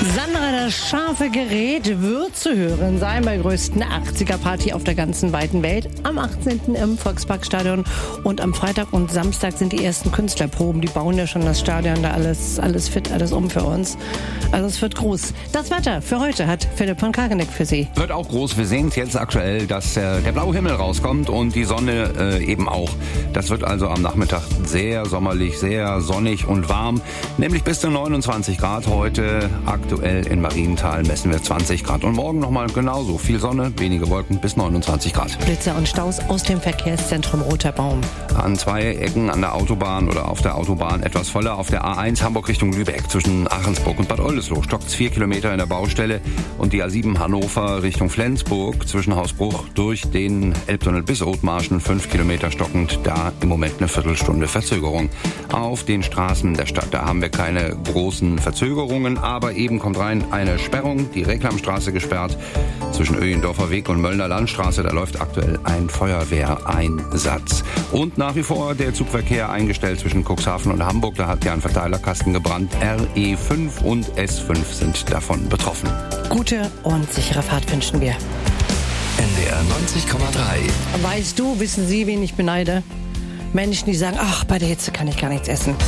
Sandra, das scharfe Gerät wird zu hören sein bei größten 80er-Party auf der ganzen weiten Welt am 18. im Volksparkstadion. Und am Freitag und Samstag sind die ersten Künstlerproben. Die bauen ja schon das Stadion da alles fit, alles um für uns. Also es wird groß. Das Wetter für heute hat Philipp von Kageneck für Sie. Wird auch groß. Wir sehen es jetzt aktuell, dass der blaue Himmel rauskommt und die Sonne eben auch. Das wird also am Nachmittag sehr sommerlich, sehr sonnig und warm. Nämlich bis zu 29 Grad heute. Aktuell in Marienthal messen wir 20 Grad. Und morgen nochmal genauso. Viel Sonne, wenige Wolken bis 29 Grad. Blitzer und Staus aus dem Verkehrszentrum Roter Baum. An 2 Ecken an der Autobahn oder auf der Autobahn etwas voller. Auf der A1 Hamburg Richtung Lübeck zwischen Ahrensburg und Bad Oldesloe stockt es 4 Kilometer in der Baustelle. Und die A7 Hannover Richtung Flensburg zwischen Hausbruch durch den Elbtunnel bis Othmarschen 5 Kilometer stockend. Da im Moment eine Viertelstunde Verzögerung. Auf den Straßen der Stadt, da haben wir keine großen Verzögerungen, aber eben kommt rein eine Sperrung, die Reklamstraße gesperrt zwischen Öhendorfer Weg und Möllner Landstraße. Da läuft aktuell ein Feuerwehreinsatz. Und nach wie vor der Zugverkehr eingestellt zwischen Cuxhaven und Hamburg. Da hat ja ein Verteilerkasten gebrannt. RE5 und S5 sind davon betroffen. Gute und sichere Fahrt wünschen wir. NDR 90,3. Weißt du, wissen Sie, wen ich beneide? Menschen, die sagen, ach, bei der Hitze kann ich gar nichts essen.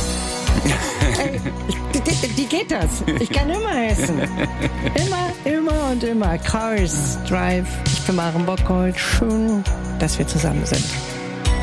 Die geht das. Ich kann immer essen. Immer und immer. Cars, Drive. Ich bin Maren Bockhold. Schön, dass wir zusammen sind.